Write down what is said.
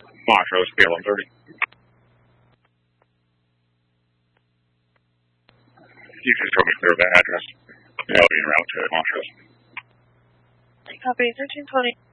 Montrose, BLM 30. You can show me clear of that address. I'll be en route to Montrose. Copy, 1320.